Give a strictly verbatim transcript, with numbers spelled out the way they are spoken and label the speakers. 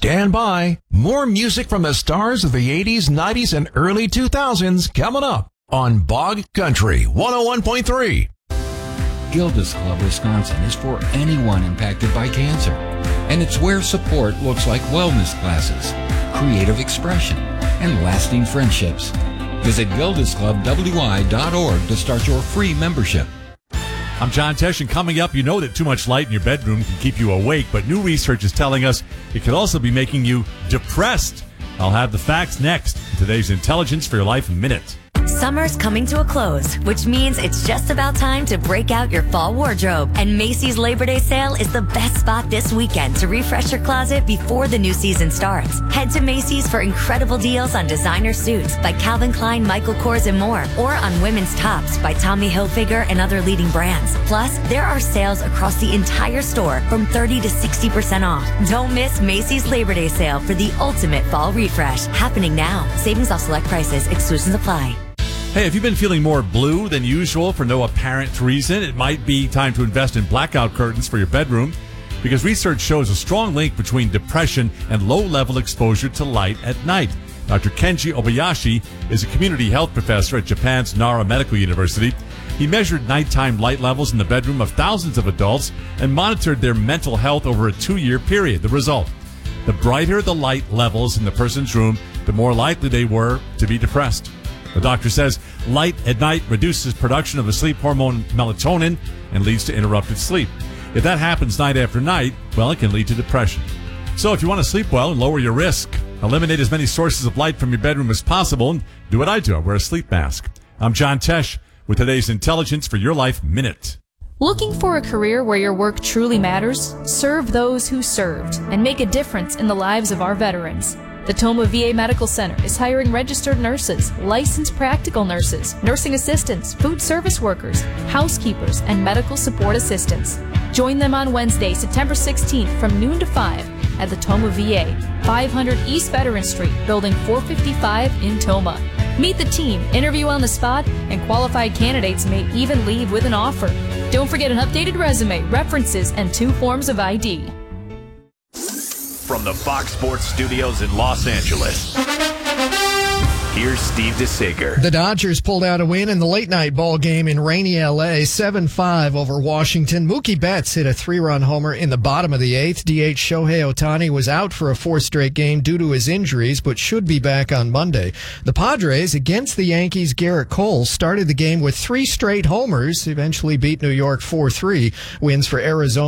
Speaker 1: Stand by. More music from the stars of the eighties, nineties, and early two thousands coming up on Bog Country one oh one point three.
Speaker 2: Gilda's Club Wisconsin is for anyone impacted by cancer. And it's where support looks like wellness classes, creative expression, and lasting friendships. Visit gildas club w i dot org to start your free membership.
Speaker 3: I'm John Tesh, and coming up, you know that too much light in your bedroom can keep you awake, but new research is telling us it could also be making you depressed. I'll have the facts next in today's Intelligence for Your Life Minute.
Speaker 4: Summer's coming to a close, which means it's just about time to break out your fall wardrobe. And Macy's Labor Day sale is the best spot this weekend to refresh your closet before the new season starts. Head to Macy's for incredible deals on designer suits by Calvin Klein, Michael Kors, and more, or on women's tops by Tommy Hilfiger and other leading brands. Plus, there are sales across the entire store from thirty to sixty percent off. Don't miss Macy's Labor Day sale for the ultimate fall refresh, happening now. Savings off select prices. Exclusions apply.
Speaker 3: Hey, if you've been feeling more blue than usual for no apparent reason, it might be time to invest in blackout curtains for your bedroom, because research shows a strong link between depression and low-level exposure to light at night. Doctor Kenji Obayashi is a community health professor at Japan's Nara Medical University. He measured nighttime light levels in the bedroom of thousands of adults and monitored their mental health over a two-year period. The result: the brighter the light levels in the person's room, the more likely they were to be depressed. The doctor says light at night reduces production of the sleep hormone melatonin and leads to interrupted sleep. If that happens night after night, well, it can lead to depression. So if you want to sleep well and lower your risk, eliminate as many sources of light from your bedroom as possible and do what I do. I wear a sleep mask. I'm John Tesh with today's Intelligence for Your Life Minute.
Speaker 5: Looking for a career where your work truly matters? Serve those who served and make a difference in the lives of our veterans. The Toma V A Medical Center is hiring registered nurses, licensed practical nurses, nursing assistants, food service workers, housekeepers, and medical support assistants. Join them on Wednesday, September sixteenth from noon to five at the Toma V A, five hundred East Veteran Street, Building four fifty-five in Toma. Meet the team, interview on the spot, and qualified candidates may even leave with an offer. Don't forget an updated resume, references, and two forms of I D.
Speaker 6: From the Fox Sports Studios in Los Angeles, here's Steve DeSager.
Speaker 7: The Dodgers pulled out a win in the late-night ball game in rainy L A, seven five over Washington. Mookie Betts hit a three-run homer in the bottom of the eighth. D H Shohei Ohtani was out for a fourth straight game due to his injuries, but should be back on Monday. The Padres, against the Yankees' Garrett Cole, started the game with three straight homers, eventually beat New York four three. Wins for Arizona